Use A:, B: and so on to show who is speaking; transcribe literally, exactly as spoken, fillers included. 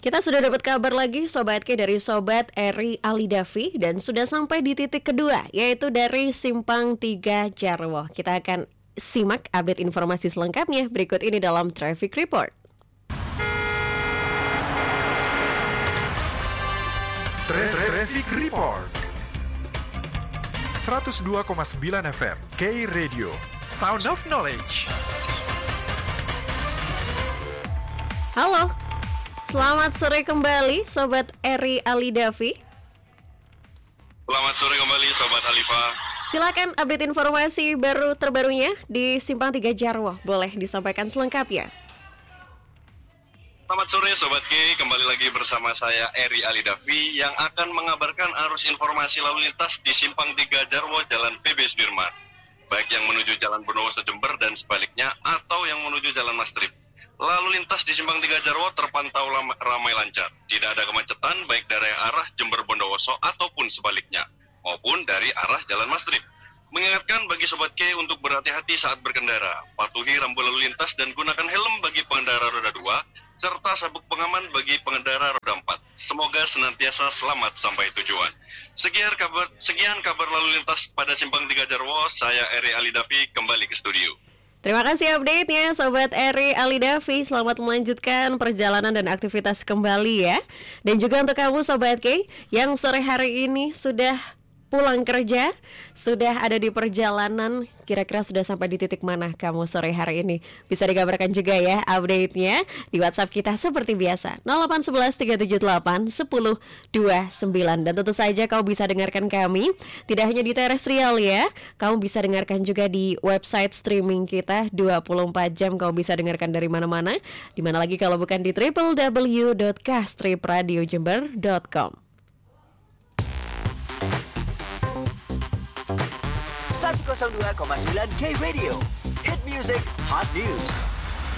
A: Kita sudah dapat kabar lagi Sobat K dari Sobat Eri Alidavi dan sudah sampai di titik kedua, yaitu dari Simpang tiga Jarwo. Kita akan simak update informasi selengkapnya berikut ini dalam Traffic Report.
B: Traffic Report seratus dua koma sembilan F M K Radio, Sound of Knowledge.
A: Halo, selamat sore kembali Sobat Eri Alidavi.
C: Selamat sore kembali Sobat Alifa.
A: Silakan update informasi baru terbarunya di Simpang tiga Jarwo. Boleh disampaikan selengkapnya.
C: Selamat sore Sobat K, kembali lagi bersama saya Eri Alidavi yang akan mengabarkan arus informasi lalu lintas di Simpang tiga Jarwo Jalan P B Sudirman, baik yang menuju Jalan Bondowoso Jember dan sebaliknya atau yang menuju Jalan Mastrip. Lalu lintas di Simpang tiga Jarwo terpantau ramai lancar. Tidak ada kemacetan baik dari arah Jember Bondowoso ataupun sebaliknya, maupun dari arah Jalan Mastrip. Mengingatkan bagi Sobat K untuk berhati-hati saat berkendara, patuhi rambu lalu lintas dan gunakan helm bagi pengendara roda dua, serta sabuk pengaman bagi pengendara roda empat. Semoga senantiasa selamat sampai tujuan. Sekian kabar, sekian kabar lalu lintas pada Simpang tiga Jarwo, saya Eri Alidavi kembali ke studio.
A: Terima kasih update-nya Sobat Eri Alidavi. Selamat melanjutkan perjalanan dan aktivitas kembali ya. Dan juga untuk kamu Sobat K yang sore hari ini sudah pulang kerja, sudah ada di perjalanan, kira-kira sudah sampai di titik mana kamu sore hari ini? Bisa dikabarkan juga ya update-nya di WhatsApp kita seperti biasa nol delapan satu satu tiga tujuh delapan satu nol dua sembilan. Dan tentu saja kamu bisa dengarkan kami tidak hanya di terestrial ya, kamu bisa dengarkan juga di website streaming kita dua puluh empat jam. Kamu bisa dengarkan dari mana-mana, di mana lagi kalau bukan di w w w dot kastrip radio jember dot com.
D: seratus dua koma sembilan K Radio, Hit Music Hot News.